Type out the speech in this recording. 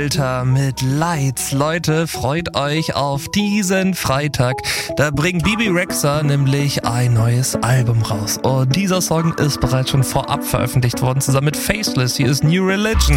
Filter mit Lights. Leute, freut euch auf diesen Freitag. Da bringt Bebe Rexha nämlich ein neues Album raus. Und dieser Song ist bereits schon vorab veröffentlicht worden, zusammen mit Faceless. Hier ist New Religion.